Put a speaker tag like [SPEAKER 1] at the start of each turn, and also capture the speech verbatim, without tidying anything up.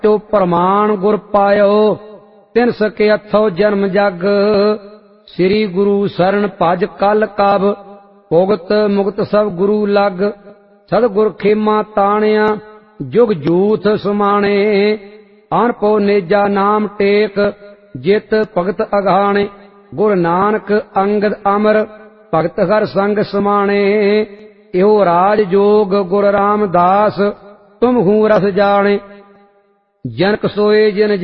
[SPEAKER 1] ਜੋ ਪ੍ਰਮਾਣ ਗੁਰ ਪਾਇਓ ਤਿਨ ਸਕੇ ਅਥੋ ਜਨਮ ਜਗ। ਸ੍ਰੀ ਗੁਰੂ ਸਰਣ ਭਜ ਕਲ ਕਬ ਭੁਗਤ ਮੁਕਤ ਸਭ ਗੁਰੂ ਲਗ। ਸਤਿਗੁਰ ਖੇਮਾ ਤਾਣਿਆ ਜੁਗ ਜੂਥ ਸਮਾਣੇ। ਅਨਪੋ ਨੇਜਾ ਨਾਮ ਟੇਕ ਜਿਤ ਭਗਤ ਅਗਾਣੇ। ਗੁਰ ਨਾਨਕ ਅੰਗਦ ਅਮਰ ਭਗਤ ਹਰ ਸੰਗ ਸਮਾਣੇ। ਇਹੋ ਰਾਜ ਜੋਗ ਗੁਰ ਰਾਮਦਾਸ ਤੁਮ ਹੂੰ ਰਸ ਜਾਣੇ। ਜਨਕ ਸੋਏ ਜਿਨ